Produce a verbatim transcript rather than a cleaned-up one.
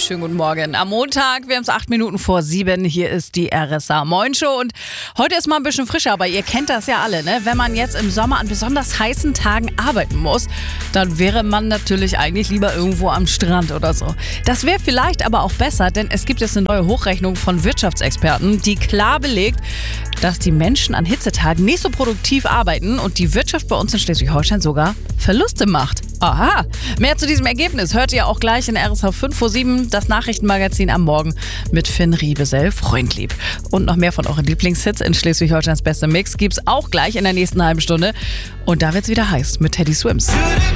Schönen guten Morgen. Am Montag, wir haben es acht Minuten vor sieben. Hier ist die R S A Moin Show. Und heute ist mal ein bisschen frischer, aber ihr kennt das ja alle, ne? Wenn man jetzt im Sommer an besonders heißen Tagen arbeiten muss, dann wäre man natürlich eigentlich lieber irgendwo am Strand oder so. Das wäre vielleicht aber auch besser, denn es gibt jetzt eine neue Hochrechnung von Wirtschaftsexperten, die klar belegt, dass die Menschen an Hitzetagen nicht so produktiv arbeiten und die Wirtschaft bei uns in Schleswig-Holstein sogar Verluste macht. Aha, mehr zu diesem Ergebnis hört ihr auch gleich in R S H fünf vor sieben, das Nachrichtenmagazin am Morgen mit Finn Riebesell, Freundlieb. Und noch mehr von euren Lieblingshits in Schleswig-Holsteins beste Mix gibt's auch gleich in der nächsten halben Stunde. Und da wird's wieder heiß mit Teddy Swims.